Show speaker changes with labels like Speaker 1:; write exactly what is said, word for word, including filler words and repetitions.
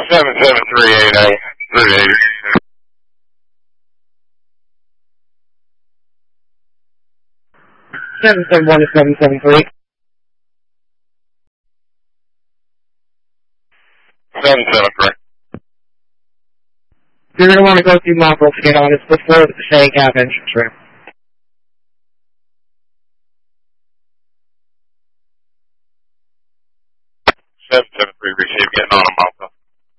Speaker 1: seven seven three eight eight. Three eight.
Speaker 2: Seven seven one to seven seven three.
Speaker 1: Seven seven three.
Speaker 2: You're going to want to go through Mongrel to get on this before the Passaic Ave entrance ramp.
Speaker 1: Seven seven